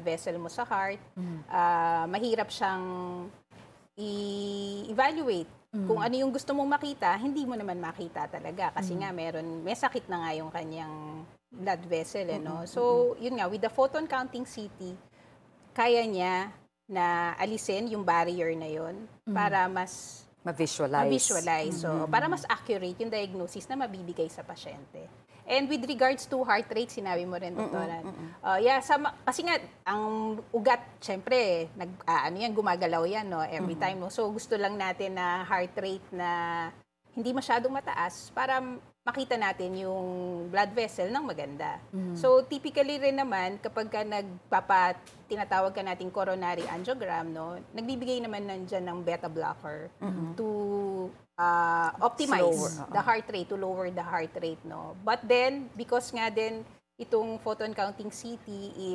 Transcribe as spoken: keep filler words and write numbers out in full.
vessel mo sa heart. Mm. Uh, mahirap siyang i-evaluate. Mm. Kung ano yung gusto mong makita, hindi mo naman makita talaga. Kasi mm. nga, meron, may sakit na nga yung kanyang blood vessel. Eh, no? Mm-hmm. So, yun nga, with the photon counting C T, kaya niya na alisin yung barrier na yun mm. para mas ma-visualize. Ma-visualize. So, mm-hmm. para mas accurate yung diagnosis na mabibigay sa pasyente. And with regards to heart rate, sinabi mo rin, Doktora. Mm-hmm. Uh, yeah, sama, kasi nga, ang ugat, syempre, nag, uh, ano yan, gumagalaw yan, no, every mm-hmm. time. No? So, gusto lang natin na heart rate na hindi masyadong mataas para makita natin yung blood vessel ng maganda. Mm-hmm. So, typically rin naman, kapag ka nagpapa, tinatawag ka nating coronary angiogram, no, nagbibigay naman nandyan ng beta blocker mm-hmm. to uh, optimize Slower, uh-uh. the heart rate, to lower the heart rate. No. But then, because nga din, itong photon counting C T